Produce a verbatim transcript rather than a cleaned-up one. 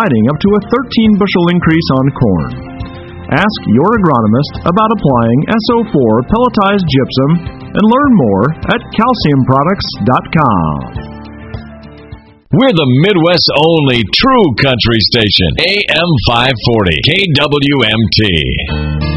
providing up to a thirteen bushel increase on corn. Ask your agronomist about applying S O four pelletized gypsum and learn more at calcium products dot com. We're the Midwest's only true country station, A M five forty, K W M T.